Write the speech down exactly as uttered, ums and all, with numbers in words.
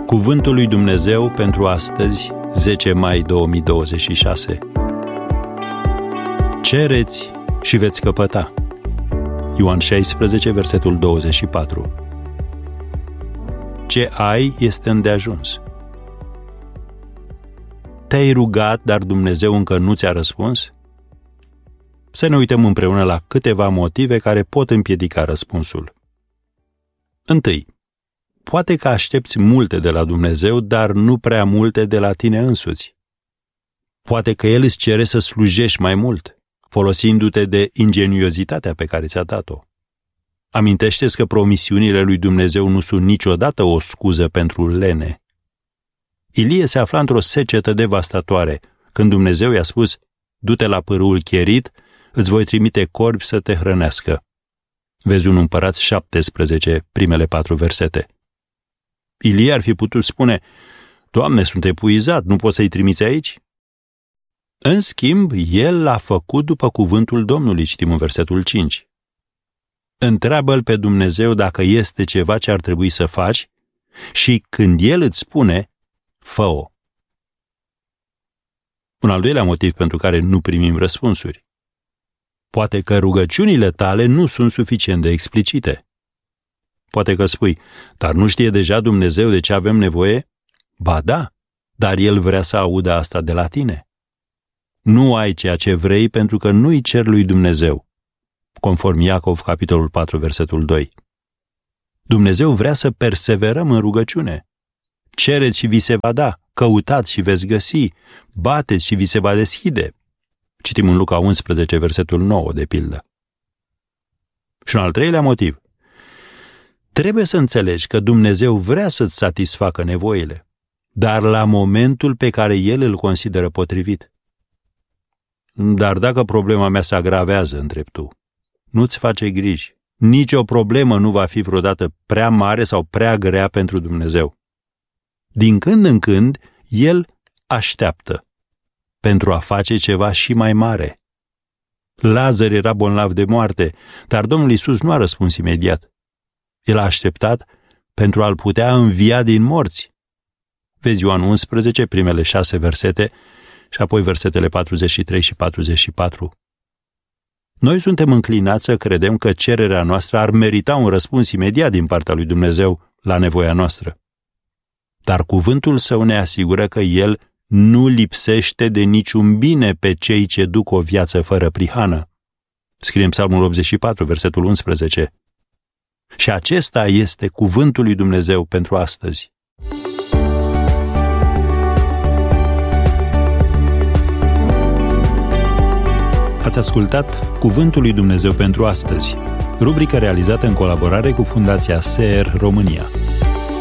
Cuvântul lui Dumnezeu pentru astăzi, zece mai două mii douăzeci și șase. Cereți și veți căpăta. Ioan șaisprezece, versetul douăzeci și patru. Ce ai este îndeajuns. Te-ai rugat, dar Dumnezeu încă nu ți-a răspuns? Să ne uităm împreună la câteva motive care pot împiedica răspunsul. Întâi, poate că aștepți multe de la Dumnezeu, dar nu prea multe de la tine însuți. Poate că El îți cere să slujești mai mult, folosindu-te de ingeniozitatea pe care ți-a dat-o. Amintește-ți că promisiunile lui Dumnezeu nu sunt niciodată o scuză pentru lene. Ilie se afla într-o secetă devastatoare, când Dumnezeu i-a spus: du-te la pârâul Cherit, îți voi trimite corbi să te hrănească. Vezi unu Împărați șaptesprezece, primele patru versete. Ilie ar fi putut spune: Doamne, sunt epuizat, nu poți să-i trimiți aici? În schimb, el l-a făcut după cuvântul Domnului, citim în versetul cinci. Întreabă-L pe Dumnezeu dacă este ceva ce ar trebui să faci și când El îți spune, fă-o. Un al doilea motiv pentru care nu primim răspunsuri. Poate că rugăciunile tale nu sunt suficient de explicite. Poate că spui: dar nu știe deja Dumnezeu de ce avem nevoie? Ba da, dar El vrea să audă asta de la tine. Nu ai ceea ce vrei pentru că nu-i cer lui Dumnezeu, conform Iacov, capitolul patru, versetul doi. Dumnezeu vrea să perseverăm în rugăciune. Cereți și vi se va da, căutați și veți găsi, bateți și vi se va deschide. Citim în Luca unsprezece, versetul nouă, de pildă. Și un al treilea motiv. Trebuie să înțelegi că Dumnezeu vrea să-ți satisfacă nevoile, dar la momentul pe care El îl consideră potrivit. Dar dacă problema mea se agravează, întrebi tu, nu-ți face griji. Nici o problemă nu va fi vreodată prea mare sau prea grea pentru Dumnezeu. Din când în când, El așteaptă pentru a face ceva și mai mare. Lazar era bolnav de moarte, dar Domnul Iisus nu a răspuns imediat. El a așteptat pentru a-l putea învia din morți. Vezi Ioan unsprezece, primele șase versete, și apoi versetele patruzeci și trei și patruzeci și patru. Noi suntem înclinați să credem că cererea noastră ar merita un răspuns imediat din partea lui Dumnezeu la nevoia noastră. Dar cuvântul Său ne asigură că El nu lipsește de niciun bine pe cei ce duc o viață fără prihană. Scrie în Psalmul optzeci și patru, versetul unsprezece. Și acesta este cuvântul lui Dumnezeu pentru astăzi. Ați ascultat Cuvântul lui Dumnezeu pentru astăzi, rubrica realizată în colaborare cu Fundația S E R România.